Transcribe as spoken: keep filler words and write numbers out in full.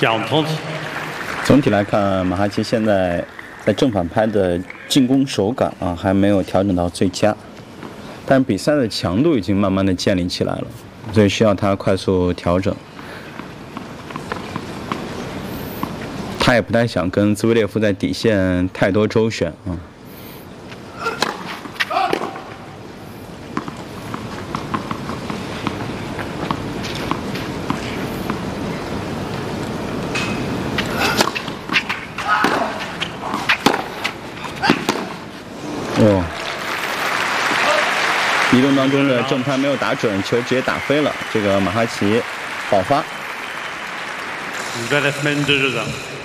蒋同志。 总体来看，马哈奇现在在正反拍的进攻手感啊还没有调整到最佳，但比赛的强度已经慢慢的建立起来了，所以需要他快速调整。他也不太想跟兹维列夫在底线太多周旋啊。哦，移动当中的正拍没有打准，球直接打飞了。这个马哈奇爆发。 Une belle semaine de jeux.